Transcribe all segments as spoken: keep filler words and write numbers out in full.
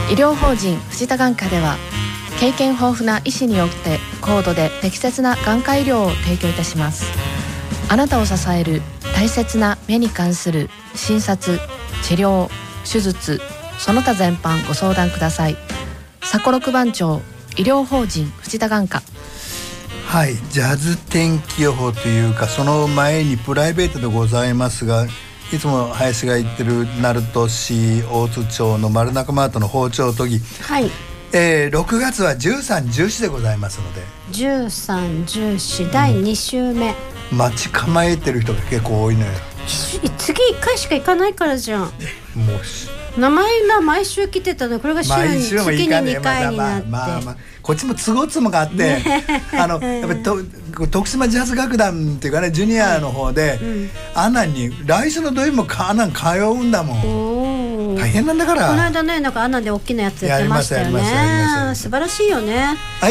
医療法人藤田眼科では経験豊富な医師によって高度で適切な眼科医療を提供いたします。あなたを支える大切な目に関する診察、治療、手術、その他全般ご相談ください。佐古六番町医療法人藤田眼科。 はい、ジャズ天気予報というか、その前にプライベートでございますが、いつも林が言ってる鳴門市大津町の丸中マートの包丁研ぎ、 はい、 えー、ろくがつはじゅうさん、じゅうよんでございますので、 じゅうさん、じゅうよんだいに週目、 うん、待ち構えてる人が結構多いのよ。 次いっかいしか行かないからじゃん。もう名前が毎週来てたの、これが週に月ににかいになって、 まあまあまあ、こっちも都合つもがあって、ね、あのやっぱりと徳島ジャズ楽団っていうかね、ジュニアの方で、うん、アナに来週の土曜日もアナに通うんだもん。大変なんだから。 この間ね、なんかアナで大きなやつやってましたよね。素晴らしいよね。 はい、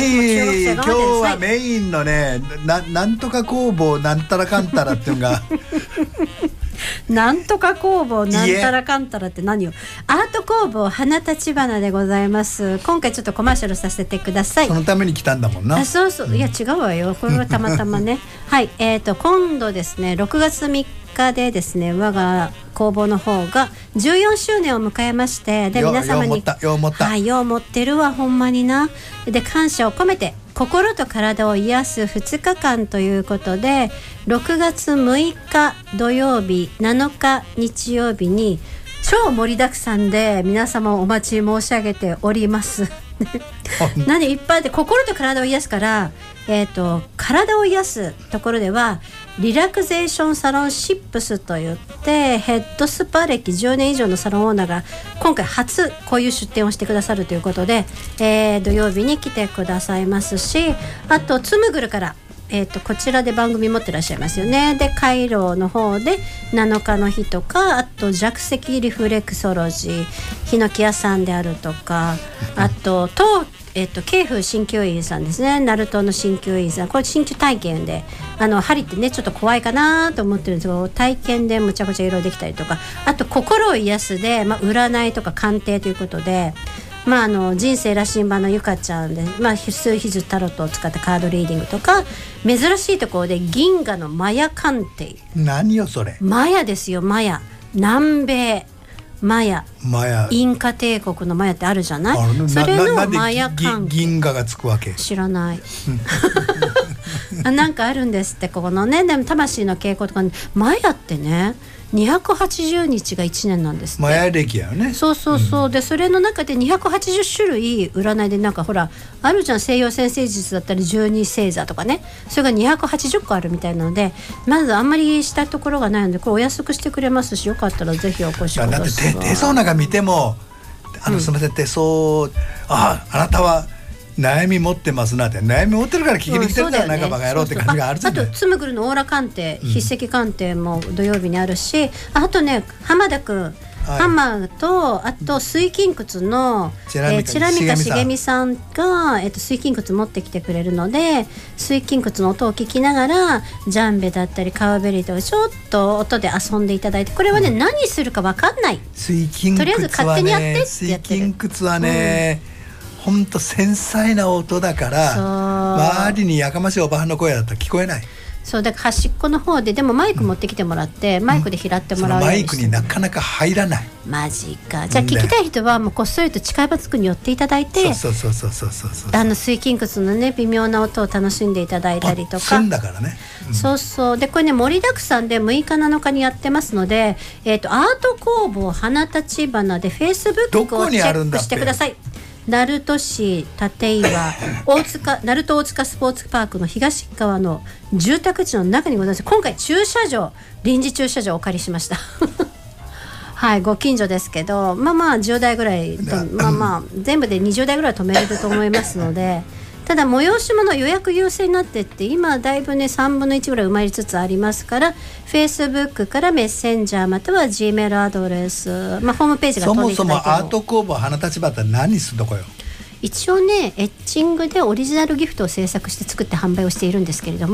今日はメインのね、な, なんとか工房なんたらかんたらっていうのがなんとか工房なんたらかんたらって何よ。アート工房花立花でございます。今回ちょっとコマーシャルさせてください。 そのために来たんだもんな。 あ、そうそう、いや違うわよ、これはたまたまねはい、えーと今度ですね、ろくがつみっかでですね、我が工房の方がじゅうよんしゅうねんを迎えまして、で皆様によう持ったよう持った、 はい、よう持ってるわほんまにな。で感謝を込めて心と体を癒すふつかかんということで、ろくがつむいか土曜日、なのか日曜日に超盛りだくさんで皆様をお待ち申し上げております何いっぱいで心と体を癒すから、えーと、体を癒すところではリラクゼーションサロンシップスといってヘッドスパ歴じゅうねん以上のサロンオーナーが今回初こういう出店をしてくださるということで、えー、土曜日に来てくださいますし、あとつむぐるからえー、とこちらで番組持ってらっしゃいますよね。でカイロの方でなのかの日とか、あと弱石リフレクソロジーヒノキ屋さんであるとか、あととえっと、京風鍼灸院さんですね。ナルトの鍼灸院さん、これ鍼灸体験で、あの針ってねちょっと怖いかなと思ってるんですけど、体験でむちゃくちゃいろいろできたりとか、あと心を癒すで、まあ、占いとか鑑定ということで、まあ、あの人生羅針盤のゆかちゃんで、まあ、数秘術タロットを使ったカードリーディングとか、珍しいところで銀河のマヤ鑑定。 何よそれ。 マヤですよ、マヤ。南米マヤ、マヤインカ帝国のマヤってあるじゃない。それのマヤ関係。 銀河がつくわけ知らないなんかあるんですって、ここのね。でも魂の傾向とか、ね、マヤってねにひゃくはちじゅうにちがいちねんなんですって。 マヤ暦やよね。 そうそうそう、うん、でそれの中でにひゃくはちじゅっしゅるい占いで、なんかほらあるじゃん、西洋占星術だったりじゅうに星座とかね、それがにひゃくはちじゅっこあるみたいなので、まずあんまりしたところがないので、これお安くしてくれますし、よかったらぜひお越しください。 だって手相なんか見ても、あの、うん、すみません、手相、ああなたは悩み持ってますなって、悩み持ってるから聞きに来てるから、なんかバカ野郎って感じがあるじゃない。 あとつむぐるのオーラ鑑定、筆跡鑑定も土曜日にあるし、あとね浜田くん、はい、ハンマーと、あと水筋窟のチラミカ茂美さんが、えー、と水筋窟持ってきてくれるので、水筋窟の音を聞きながらジャンベだったりカワベリーとかちょっと音で遊んでいただいて、これはね、うん、何するか分かんない、 水筋窟はね、 とりあえず勝手にやってってやってる。 水筋窟はね、うん、ほんと繊細な音だから、周りにやかましいおばはんの声だったら聞こえない。 そうだから端っこの方で、でもマイク持ってきてもらって、うん、マイクで拾ってもらうようにして、 そのマイクになかなか入らない。 マジか。じゃあ聞きたい人はもうこっそりと近いバツクに寄っていただいて、 そうそうそうそうそうそう、 あの水筋窟のね微妙な音を楽しんでいただいたりとか、 すんだからね、 うん、そうそう。でこれね盛りだくさんでむいかなのかにやってますので、えー、とアート工房花立花でフェイスブックをチェックしてください。鳴門市立岩大塚鳴門大塚スポーツパークの東側の住宅地の中にございます。今回駐車場、臨時駐車場をお借りしましたはい、ご近所ですけど、まあまあじゅうだいぐらいと、まあまあ全部でにじゅうだいぐらい止めれると思いますので、ただ催し物予約優先になってって、今だいぶねさんぶんのいちぐらい埋まりつつありますから、 Facebook からメッセンジャーまたは G メールアドレス、まあ、ホームページが飛んでいただいても。 そもそもアート工房花立花って何するとこよ。 一応ねエッチングでオリジナルギフトを制作して作って販売をしているんですけれども、